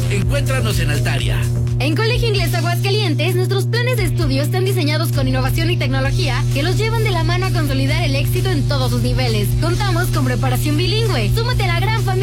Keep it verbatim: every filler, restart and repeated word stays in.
Encuéntranos en Altaria. En Colegio Inglés Aguascalientes, nuestros planes de estudio están diseñados con innovación y tecnología que los llevan de la mano a consolidar el éxito en todos sus niveles. Contamos con preparación bilingüe. Súmate a la gran familia